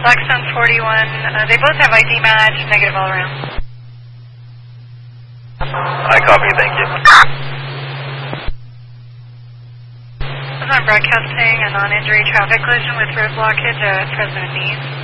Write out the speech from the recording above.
Blackstone 41, they both have ID match, negative all around. I copy, thank you. I'm broadcasting a non-injury traffic collision with road blockage at Fresno Needs.